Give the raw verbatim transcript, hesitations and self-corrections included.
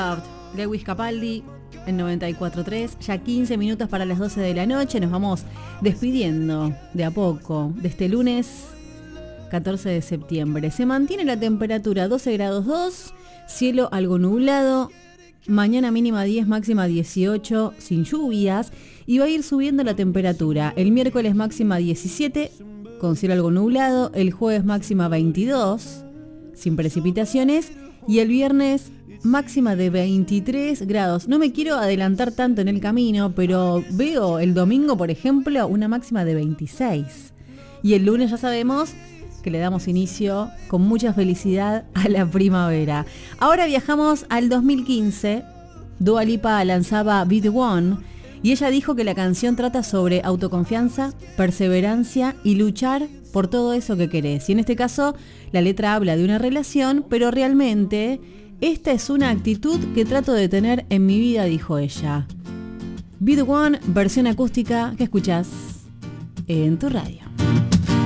Loved, Lewis Capaldi, en noventa y cuatro punto tres. Ya quince minutos para las doce de la noche. Nos vamos despidiendo de a poco de este lunes catorce de septiembre. Se mantiene la temperatura doce grados dos, cielo algo nublado, mañana mínima diez, máxima dieciocho, sin lluvias, y va a ir subiendo la temperatura. El miércoles máxima diecisiete, con cielo algo nublado, el jueves máxima veintidós, sin precipitaciones, y el viernes máxima de veintitrés grados. No me quiero adelantar tanto en el camino, pero veo el domingo, por ejemplo, una máxima de veintiséis. Y el lunes ya sabemos que le damos inicio con mucha felicidad a la primavera. Ahora viajamos al dos mil quince. Dua Lipa lanzaba Be The One y ella dijo que la canción trata sobre autoconfianza, perseverancia y luchar por todo eso que querés. Y en este caso, la letra habla de una relación, pero realmente esta es una actitud que trato de tener en mi vida, dijo ella. Be The One, versión acústica que escuchás en tu radio.